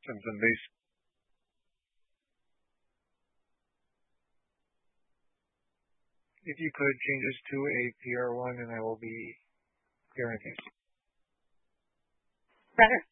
Simpson base. If you could change this to a PR1, and I will be clearing things. Roger.